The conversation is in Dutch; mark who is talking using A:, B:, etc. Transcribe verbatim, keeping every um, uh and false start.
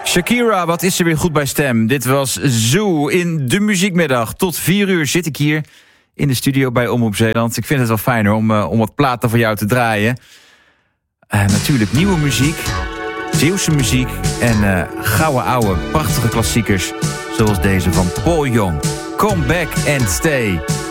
A: Shakira, wat is er weer goed bij stem. Dit was Zoo in de muziekmiddag. Tot vier uur zit ik hier in de studio bij Omroep Zeeland. Ik vind het wel fijner om, uh, om wat platen voor jou te draaien. Uh, natuurlijk nieuwe muziek, Zeeuwse muziek en uh, gouden oude prachtige klassiekers. Zoals deze van Paul Young. Come back and stay.